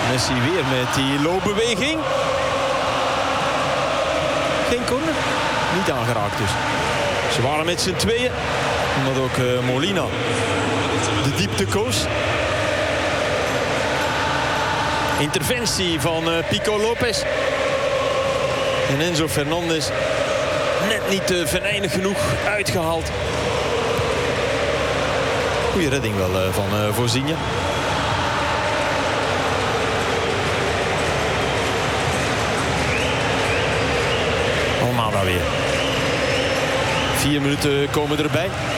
Messi weer met die loopbeweging. Geen corner. Niet aangeraakt dus. Ze waren met z'n tweeën. Omdat ook Molina de diepte koos. Interventie van Pico Lopez. En Enzo Fernandez net niet venijnig genoeg uitgehaald. Goeie redding wel van Voorzinje. Almada weer. 4 minuten komen erbij.